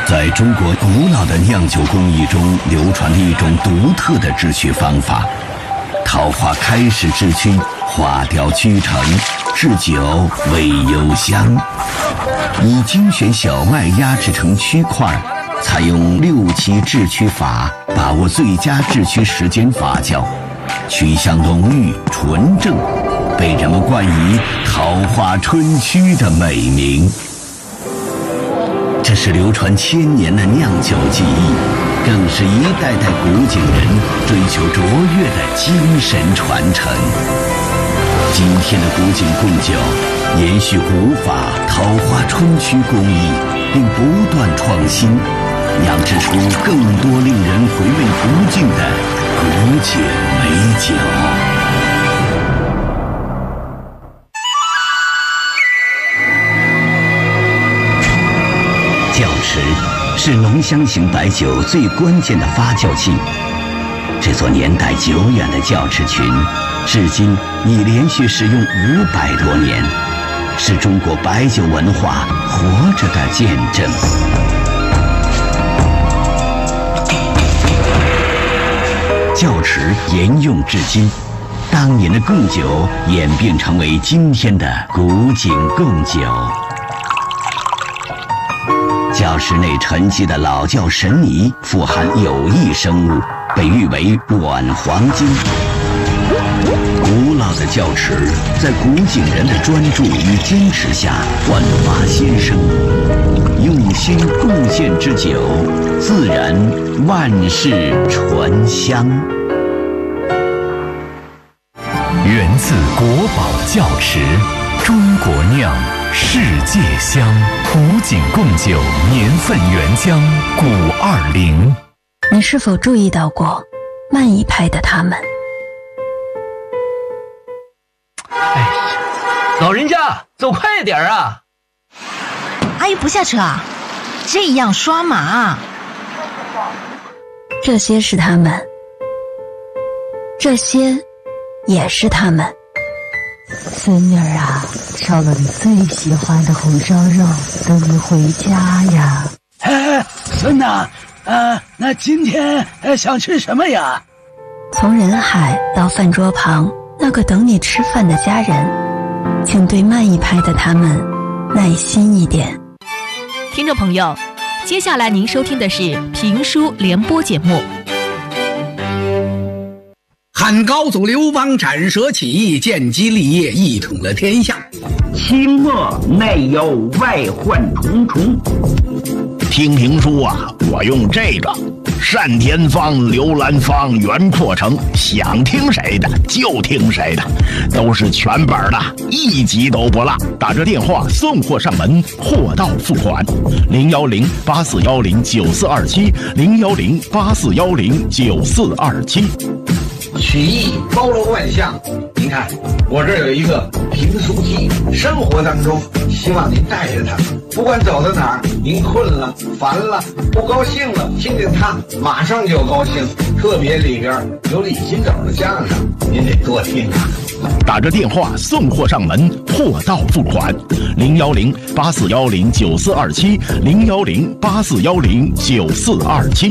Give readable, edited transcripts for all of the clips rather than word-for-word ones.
在中国古老的酿酒工艺中流传着一种独特的制曲方法。桃花开始制曲，花雕曲成，制酒味幽香。以精选小麦压制成曲块，采用6期制曲法，把握最佳制曲时间发酵，曲香浓郁纯正，被人们冠以桃花春曲的美名。这是流传1000年的酿酒技艺，更是一代代古井人追求卓越的精神传承。今天的古井贡酒延续古法桃花春曲工艺，并不断创新，酿制出更多令人回味不尽的古井美酒。窖池是浓香型白酒最关键的发酵器。这座年代久远的窖池群，至今已连续使用500多年，是中国白酒文化活着的见证。窖池沿用至今，当年的贡酒演变成为今天的古井贡酒。窖池内沉积的老窖神泥富含有益生物，被誉为软黄金。古老的窖池在古井人的专注与坚持下焕发新生，用心贡献之酒，自然万世醇香。 源自国宝窖池，中国酿，世界香。古井贡酒年份原浆520。 你是否注意到过慢一拍的他们？ 哎呀，老人家走快点啊！ 阿姨不下车啊？这样刷马。 这些是他们，这些也是他们。 孙女儿啊，烧了你最喜欢的红烧肉，等你回家呀。 孙呐，那今天想吃什么呀？ 从人海到饭桌旁，那个等你吃饭的家人，请对慢一拍的他们耐心一点。 听众朋友，接下来您收听的是评书联播节目。 汉高祖刘邦斩蛇起义，建基立业，一统了天下。 清末内忧外患重重。 听评书啊，我用这个单田芳、刘兰芳、袁阔成，想听谁的就听谁的，都是全本的，一集都不落。打着电话送货上门，货到付款。010-8410-9427，010-8410-9427。 曲艺包罗万象，您看我这儿有一个评书机，生活当中希望您带着它，不管走到哪儿，您困了、烦了、不高兴了，听见它马上就高兴。特别里边有李金斗的相声，您得多听啊。 打着电话送货上门，货到付款。010-8410-9427，010-8410-9427。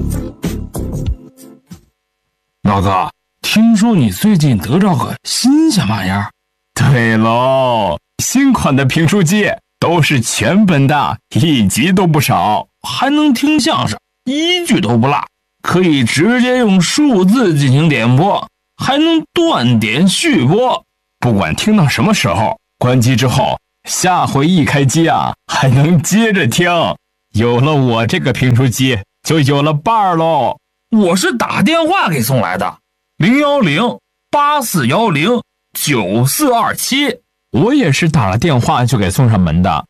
老子听说你最近得着个新鲜玩意儿？ 对喽，新款的评书机都是全本的，一集都不少， 还能听相声，一句都不落，可以直接用数字进行点播，还能断点续播， 不管听到什么时候，关机之后，下回一开机啊，还能接着听。有了我这个评书机，就有了伴儿喽。 我是打电话给送来的，010-8410-9427。 我也是打了电话就给送上门的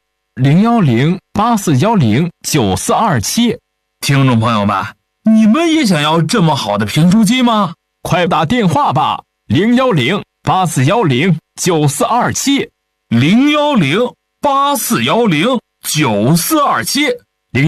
，010-8410-9427。 听众朋友们，你们也想要这么好的评书机吗？ 快打电话吧，010-8410-9427。 010-8410-9427。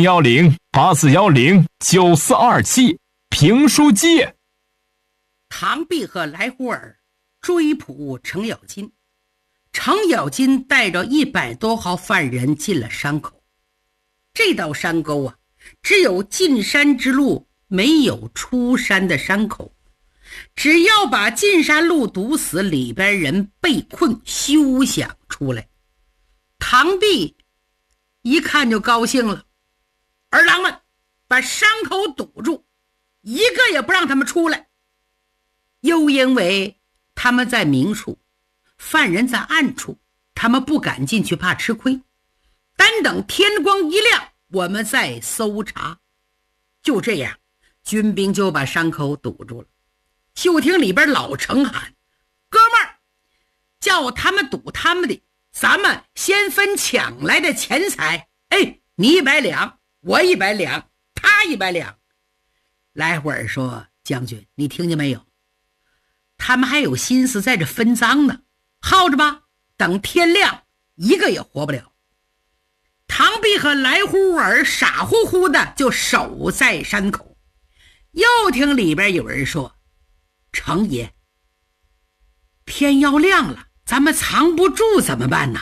010-8410-9427。评书机。 唐碧和来胡尔追捕程咬金，程咬金带着100多号犯人进了山口。这道山沟啊， 只有进山之路，没有出山的山口。只要把进山路堵死，里边人被困，休想出来。唐弼一看就高兴了，儿郎们把山口堵住，一个也不让他们出来。又因为他们在明处，犯人在暗处，他们不敢进去，怕吃亏。单等天光一亮，我们再搜查。就这样，军兵就把山口堵住了。就听里边老程喊：哥们儿，叫他们堵他们的，咱们先分抢来的钱财。哎，你100两，我100两，他100两。来会儿说：将军，你听见没有？他们还有心思在这分赃呢，耗着吧，等天亮一个也活不了。唐弼和来呼儿傻乎乎的就守在山口。又听里边有人说：程爷，天要亮了，咱们藏不住怎么办呢？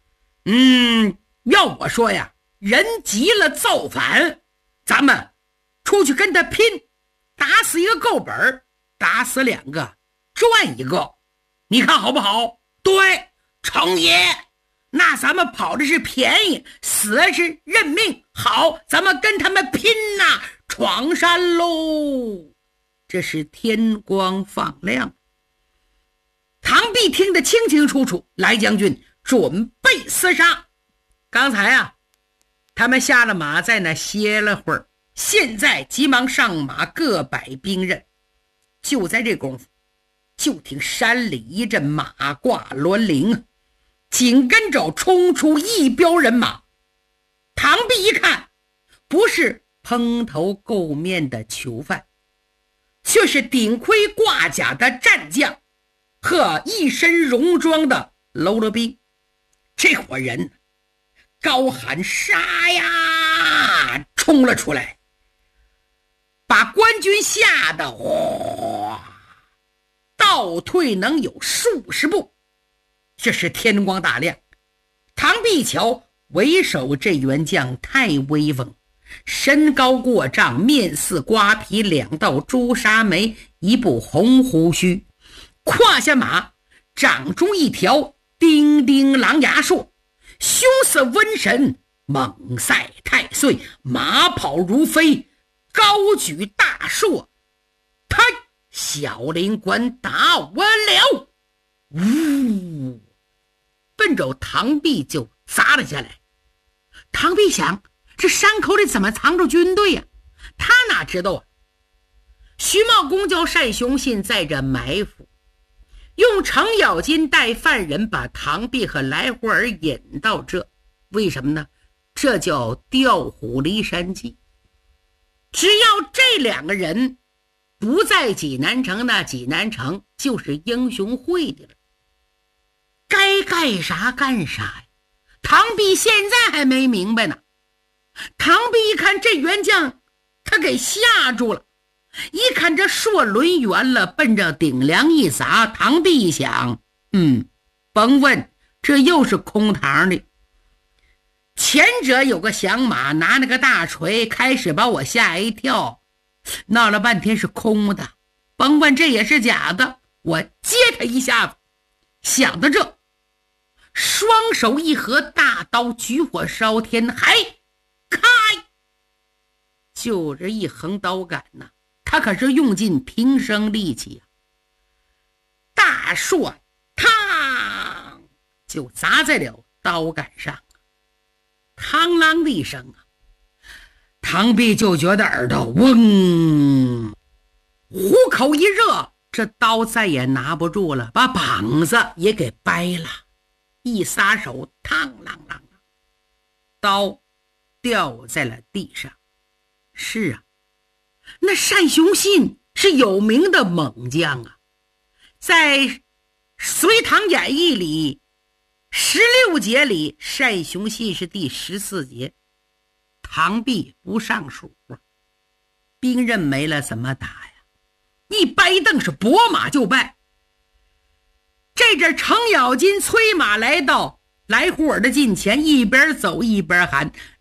要我说呀，人急了造反，咱们出去跟他拼，打死一个够本，打死2个赚1个，你看好不好？对，程爷，那咱们跑的是便宜，死的是认命。好，咱们跟他们拼呐，闯山喽！这是天光放亮。唐弼听得清清楚楚，来将军准备厮杀。刚才啊，他们下了马，在那歇了会儿，现在急忙上马，各摆兵刃。就在这功夫，就听山里一阵马挂銮铃，紧跟着冲出一彪人马。唐弼一看，不是蓬头垢面的囚犯，却是顶盔挂甲的战将和一身戎装的喽啰兵。这伙人高喊杀呀，冲了出来，把官军吓得倒退能有数十步。这是天光大亮，唐弼瞧为首这员将太威风，身高过丈，面似瓜皮，2道朱砂眉，一部红胡须，胯下马掌中一条叮叮狼牙槊，凶似瘟神，猛赛太岁，马跑如飞，高举大槊，他小灵官打我了！呜，奔着唐弼就砸了下来。唐弼想，这山口里怎么藏着军队呀？他哪知道啊？徐茂公叫单雄信在这埋伏，用程咬金带犯人把唐弼和来呼儿引到这。为什么呢？这叫调虎离山计。只要这2个人不在济南城，那济南城就是英雄会的了。该干啥干啥呀？唐弼现在还没明白呢。唐弼一看这员将，他给吓住了。一看这槊抡圆了，奔着顶梁一砸。唐弼一想，甭问，这又是空堂的。前者有个响马，拿那个大锤开始把我吓一跳，闹了半天是空的，甭问，这也是假的，我接他一下子。想到这，双手一合，大刀举火烧天，还开，就这一横刀杆呐，他可是用尽平生力气啊！大槊嘡就砸在了刀杆上，嘡啷的一声啊，唐弼就觉得耳朵嗡，虎口一热，这刀再也拿不住了，把膀子也给掰了。一撒手，嘡啷啷，刀掉在了地上。是啊，那单雄信是有名的猛将啊，在《隋唐演义》里16节里，单雄信是第14节，唐弼不上数啊。兵刃没了怎么打呀？一掰凳是拨马就败。这阵程咬金催马来到来呼儿的近前，一边走一边喊：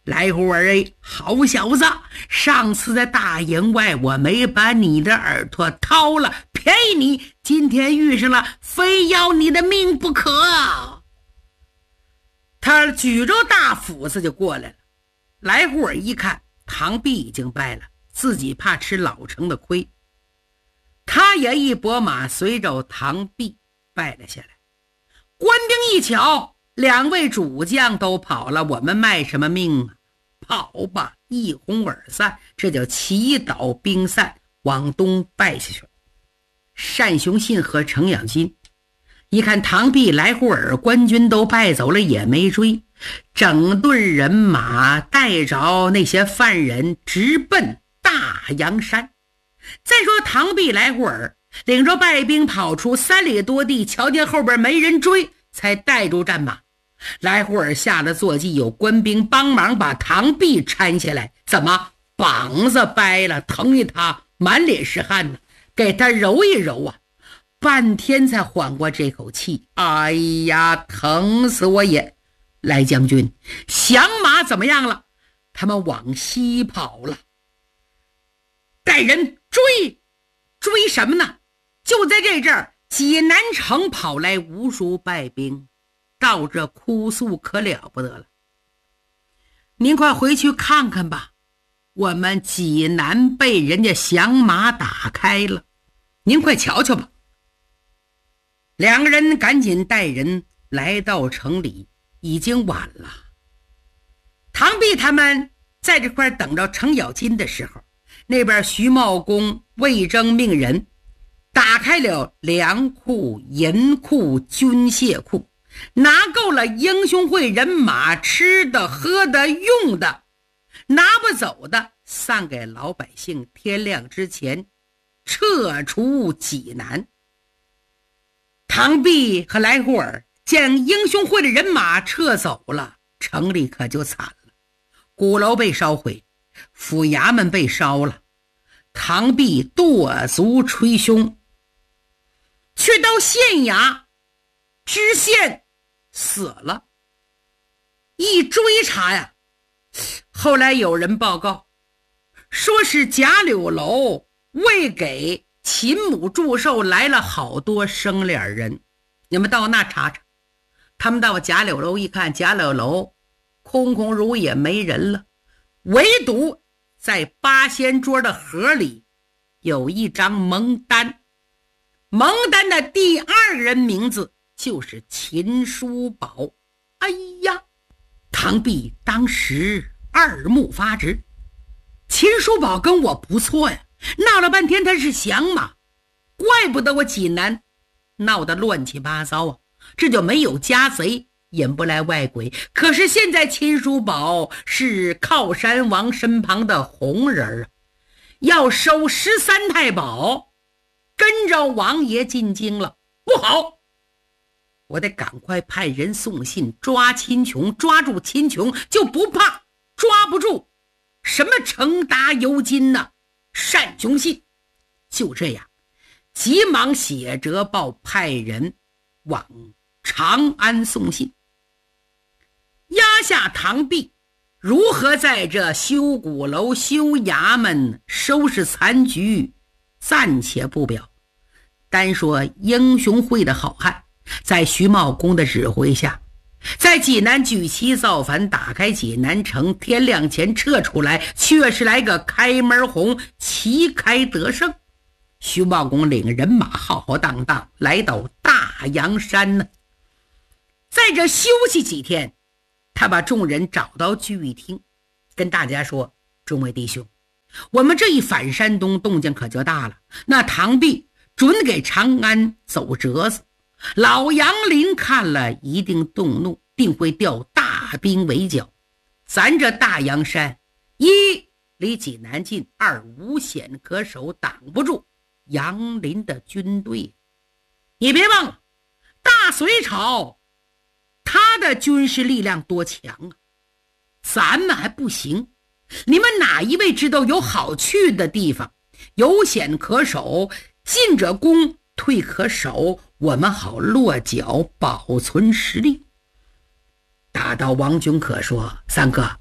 来户儿哎，好小子，上次在大营外我没把你的耳朵掏了，便宜你，今天遇上了，非要你的命不可。他举着大斧子就过来了。来户儿一看唐弼已经败了，自己怕吃老成的亏，他也一拨马随着唐弼败了下来。官兵一瞧，两位主将都跑了，我们卖什么命啊？跑吧，一哄而散，这叫祈祷兵散，往东败下去了。单雄信和程咬金一看唐弼、来户尔官军都败走了，也没追，整顿人马带着那些犯人直奔大洋山。再说唐弼、来户尔领着败兵跑出3里多地，瞧见后边没人追，才带住战马。来户尔下了坐骑，有官兵帮忙把唐弼搀下来，怎么膀子掰了，疼一他满脸是汗呢，给他揉一揉啊，半天才缓过这口气。哎呀，疼死我也！来将军，降马怎么样了？他们往西跑了。带人追什么呢？就在这阵儿，济南城跑来无数败兵，到这哭诉可了不得了。您快回去看看吧，我们济南被人家降马打开了，您快瞧瞧吧。两个人赶紧带人来到城里，已经晚了。唐弼他们在这块等着程咬金的时候，那边徐茂公魏征命人打开了粮库、银库、军械库，拿够了英雄会人马吃的、喝的、用的，拿不走的散给老百姓，天亮之前撤出济南。唐弼和来户尔见英雄会的人马撤走了，城里可就惨了，鼓楼被烧毁，府衙门被烧了。唐弼跺足捶胸，去到县衙，知县死了。一追查呀，后来有人报告说是贾柳楼为给秦母祝寿来了好多生脸人，你们到那查查。他们到贾柳楼一看，贾柳楼空空如也，没人了，唯独在八仙桌的盒里有一张蒙单，蒙单的第2人名字就是秦叔宝。哎呀，唐弼当时耳目发直，秦叔宝跟我不错呀，闹了半天他是降马，怪不得我济南闹得乱七八糟啊，这就没有家贼，引不来外鬼。可是现在秦叔宝是靠山王身旁的红人啊，要收13太保，跟着王爷进京了，不好，我得赶快派人送信抓秦琼，抓住秦琼就不怕抓不住什么程达、尤金呢、单雄信。就这样急忙写折报，派人往长安送信，压下唐弼如何在这修鼓楼、修衙门、收拾残局暂且不表，单说英雄会的好汉在徐茂公的指挥下，在济南举旗造反，打开济南城，天亮前撤出来，却是来个开门红，旗开得胜。徐茂公领人马浩浩荡荡来到大洋山呢，在这休息几天，他把众人找到聚义厅，跟大家说：众位弟兄，我们这一反山东动静可就大了，那唐弼准给长安走折子，老杨林看了一定动怒，定会调大兵围剿。咱这大洋山，一离济南近，2无险可守，挡不住杨林的军队。你别忘了，大隋朝他的军事力量多强啊，咱们还不行。你们哪一位知道有好去的地方，有险可守，进者攻，退可守，我们好落脚，保存实力。大刀王君可说：三哥，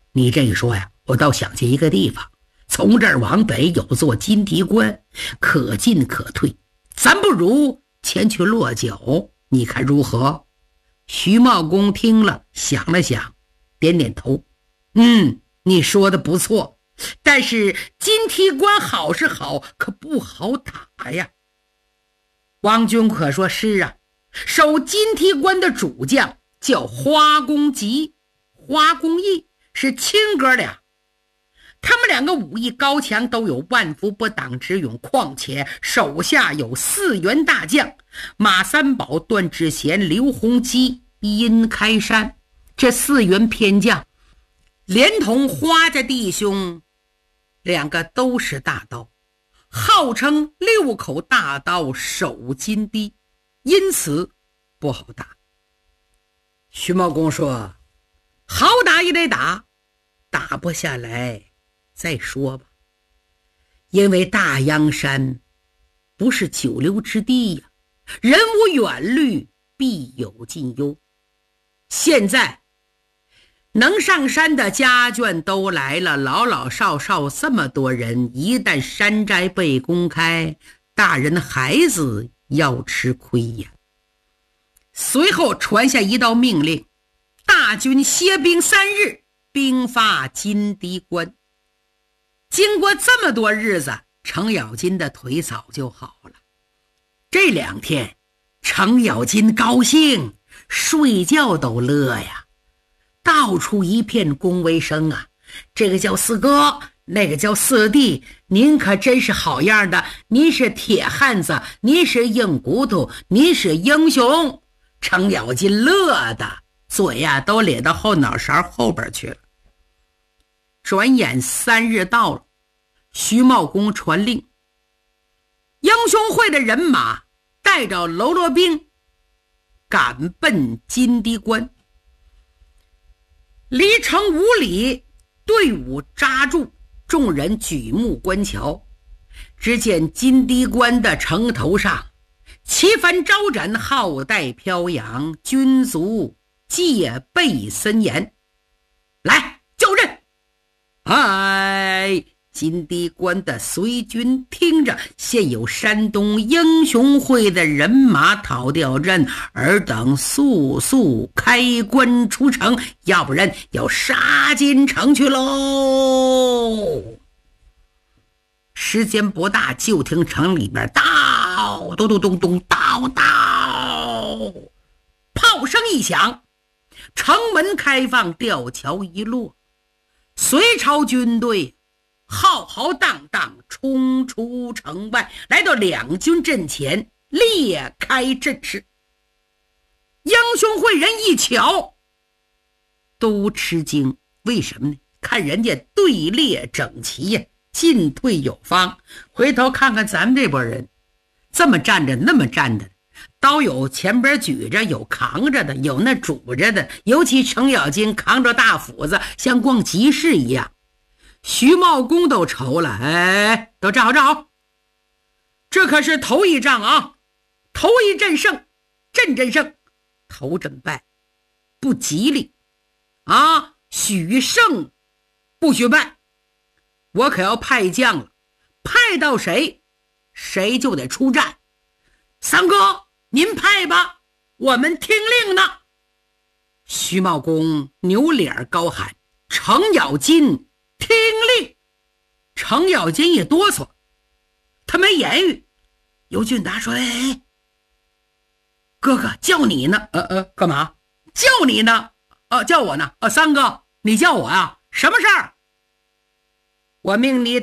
你这一说呀，我倒想起一个地方，从这儿往北有座金堤关，可进可退，咱不如前去落脚，你看如何？”徐茂公听了想了想，点点头，你说的不错，但是金堤关好是好，可不好打呀。王君可说：“是啊，守金堤关的主将叫花公吉、花公义，是亲哥俩。他们两个武艺高强，都有万夫不挡之勇，况且手下有4员大将，马三宝、段志贤、刘洪基、殷开山，这4员偏将连同花家弟兄2个都是大刀，号称6口大刀守金堤，因此不好打。”徐茂公说：“好打也得打，打不下来再说吧。因为大阳山不是久留之地呀，人无远虑，必有近忧。现在能上山的家眷都来了，老老少少这么多人，一旦山寨被公开，大人孩子要吃亏呀。”随后传下一道命令，大军歇兵3日，兵发金堤关。经过这么多日子，程咬金的腿早就好了。这2天，程咬金高兴，睡觉都乐呀，到处一片恭维声啊！这个叫四哥，那个叫四弟，您可真是好样的，您是铁汉子，您是硬骨头，您是英雄。程咬金乐的嘴呀都咧到后脑勺后边去了。转眼3日到了，徐茂公传令，英雄会的人马带着喽啰兵赶奔金堤关。离城5里，队伍扎住，众人举目观瞧，只见金堤关的城头上旗帆招展，号带飘扬，军卒戒备森严。来，就任！金堤关的随军听着，现有山东英雄会的人马讨掉阵，尔等速速开关出城，要不然要杀进城去喽！时间不大，就听城里边咚咚咚咚咚，炮声一响，城门开放，吊桥一落，隋朝军队浩浩荡荡冲出城外，来到2军阵前，裂开阵势。英雄会人一瞧都吃惊，为什么呢？看人家队列整齐呀，进退有方。回头看看咱们这拨人，这么站着那么站着，刀有前边举着，有扛着的，有那拄着的，尤其程咬金扛着大斧子，像逛集市一样。徐茂公都愁了，都站好，这可是头一仗啊，头一阵胜，阵胜，头阵败不吉利啊，许胜不许败，我可要派将了，派到谁就得出战。三哥您派吧，我们听令呢。徐茂公扭脸高喊：程咬金听令！程咬金一哆嗦，他没言语。尤俊达说：哥哥叫你呢。干嘛？叫你呢？叫我呢？三哥你叫我啊？什么事儿？我命你